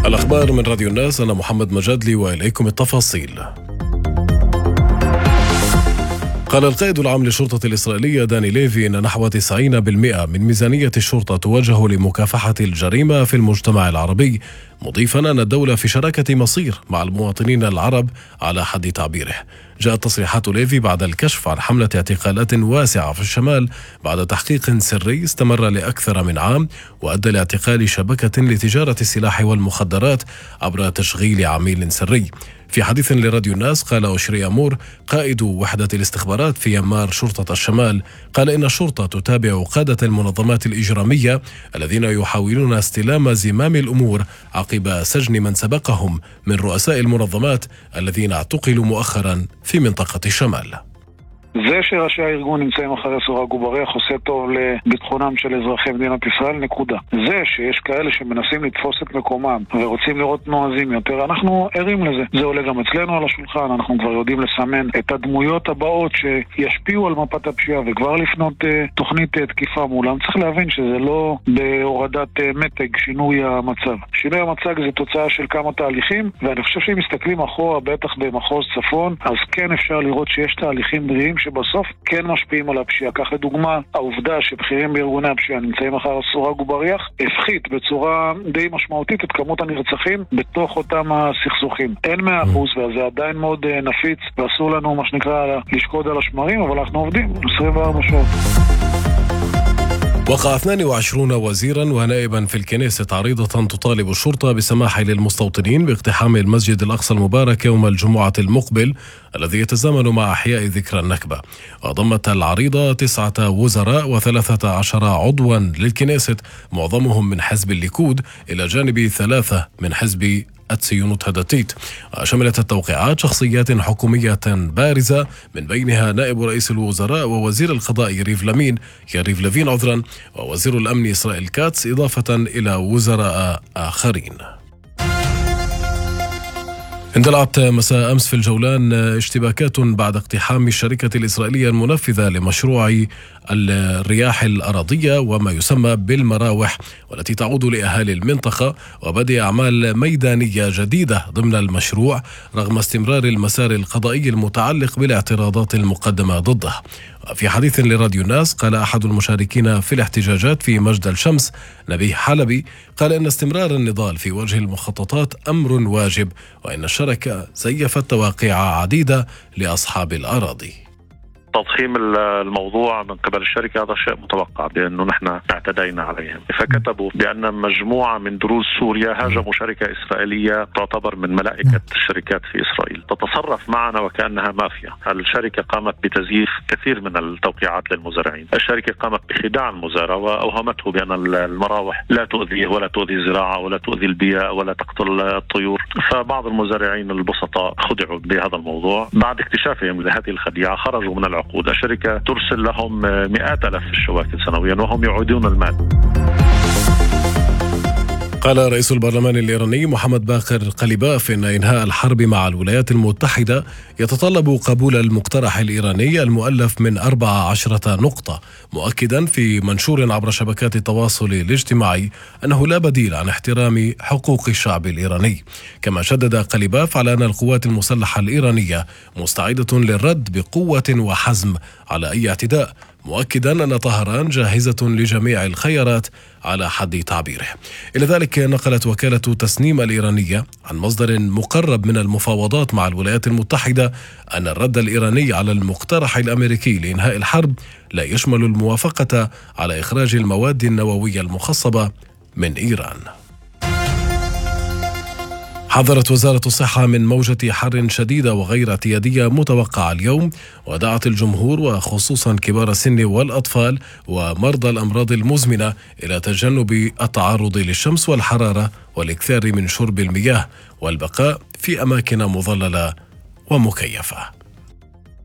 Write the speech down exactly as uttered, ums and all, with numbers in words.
الأخبار من راديو الناس، أنا محمد مجادلي وإليكم التفاصيل. قال القائد العام للشرطة الإسرائيلية داني ليفي أن نحو تسعين بالمئة من ميزانية الشرطة توجه لمكافحة الجريمة في المجتمع العربي، مضيفا أن الدولة في شراكة مصير مع المواطنين العرب على حد تعبيره. جاءت تصريحات ليفي بعد الكشف عن حملة اعتقالات واسعة في الشمال بعد تحقيق سري استمر لأكثر من عام وأدى لاعتقال شبكة لتجارة السلاح والمخدرات عبر تشغيل عميل سري. في حديث لراديو الناس قال أوشري أمور قائد وحدة الاستخبارات في يمار شرطة الشمال قال إن الشرطة تتابع قادة المنظمات الإجرامية الذين يحاولون استلام زمام الأمور عقب سجن من سبقهم من רؤساء المنظمات الذين اعتقلوا مؤخرا في منطقة الشمال. זה שראשי הארגון נמצאים אחרי סורג ובריח עושה טוב לביטחונם של אזרחי מדינת ישראל, נקודה. זה שיש כאלה שמנסים לתפוס את מקומם ורוצים לראות נועזים יותר, אנחנו ערים לזה. זה עולה גם אצלנו על השולחן, אנחנו כבר יודעים לסמן את הדמויות הבאות שישפיעו על מפת הפשיעה וכבר לפנות uh, תוכנית uh, תקיפה מולם. צריך להבין שזה לא בהורדת uh, מתג שינוי המצב. שינוי המצב זה תוצאה של כמה תהליכים, ואני חושב שאם מסתכלים אחורה, בטח במחוז צפון, אז כן אפשר לראות שיש תהליכים בריאים שבסוף כן משפיעים על הפשיעה. כך לדוגמה, העובדה שבכירים בארגוני הפשיעה נמצאים אחר סורג ובריח הפחית בצורה די משמעותית את כמות הנרצחים בתוך אותם הסכסוכים. אין מאה אחוז, וזה עדיין מאוד נפיץ, ואסור לנו מה שנקרא לשקוד על השמרים, אבל אנחנו עובדים עשרים וארבע שעות. وقع اثنين وعشرين وزيرا ونائبا في الكنيسة عريضة تطالب الشرطة بسماح للمستوطنين باقتحام المسجد الأقصى المبارك يوم الجمعة المقبل الذي يتزامن مع إحياء ذكرى النكبة. وضمت العريضة تسعة وزراء وثلاثة عشر عضوا للكنيسة معظمهم من حزب الليكود إلى جانب ثلاثة من حزب التسيونوت هداتيت. شملت التوقيعات شخصيات حكومية بارزة من بينها نائب رئيس الوزراء ووزير القضاء يريف لامين يريف لافين عذرا ووزير الأمن إسرائيل كاتس إضافة إلى وزراء آخرين. اندلعت مساء أمس في الجولان اشتباكات بعد اقتحام الشركة الإسرائيلية المنفذة لمشروع الرياح الأراضية وما يسمى بالمراوح، والتي تعود لأهالي المنطقة، وبدء أعمال ميدانية جديدة ضمن المشروع رغم استمرار المسار القضائي المتعلق بالاعتراضات المقدمة ضده. في حديث لراديو الناس قال أحد المشاركين في الاحتجاجات في مجد الشمس نبيه حلبي قال إن استمرار النضال في وجه المخططات أمر واجب، وإن الشركة زيفت توقيع عديدة لأصحاب الأراضي. تضخيم الموضوع من قبل الشركة هذا شيء متوقع، لأنه نحن اعتدينا عليهم. فكتبوا بأن مجموعة من دروز سوريا هاجموا شركة إسرائيلية تعتبر من ملائكة الشركات في إسرائيل تتصرف معنا وكأنها مافيا. الشركة قامت بتزييف كثير من التوقيعات للمزارعين. الشركة قامت بخداع المزارع وأوهمته بأن المراوح لا تؤذيه ولا تؤذي الزراعة ولا تؤذي البيئة ولا تقتل الطيور. فبعض المزارعين البسطاء خدعوا بهذا الموضوع. بعد اكتشافهم لهذه الخديعة خرجوا من العقود. الشركة ترسل لهم مئات ألاف الشواكل سنويا وهم يعيدون المال. قال رئيس البرلمان الإيراني محمد باقر قليباف إن إنهاء الحرب مع الولايات المتحدة يتطلب قبول المقترح الإيراني المؤلف من أربع عشرة نقطة، مؤكدا في منشور عبر شبكات التواصل الاجتماعي أنه لا بديل عن احترام حقوق الشعب الإيراني. كما شدد قليباف على أن القوات المسلحة الإيرانية مستعدة للرد بقوة وحزم على أي اعتداء، مؤكدا أن طهران جاهزة لجميع الخيارات على حد تعبيره. إلى ذلك نقلت وكالة تسنيم الإيرانية عن مصدر مقرب من المفاوضات مع الولايات المتحدة أن الرد الإيراني على المقترح الأمريكي لإنهاء الحرب لا يشمل الموافقة على إخراج المواد النووية المخصبة من إيران. حذرت وزارة الصحة من موجة حر شديدة وغير اعتيادية متوقعة اليوم، ودعت الجمهور وخصوصا كبار السن والأطفال ومرضى الأمراض المزمنة إلى تجنب التعرض للشمس والحرارة والإكثار من شرب المياه والبقاء في أماكن مظللة ومكيفة.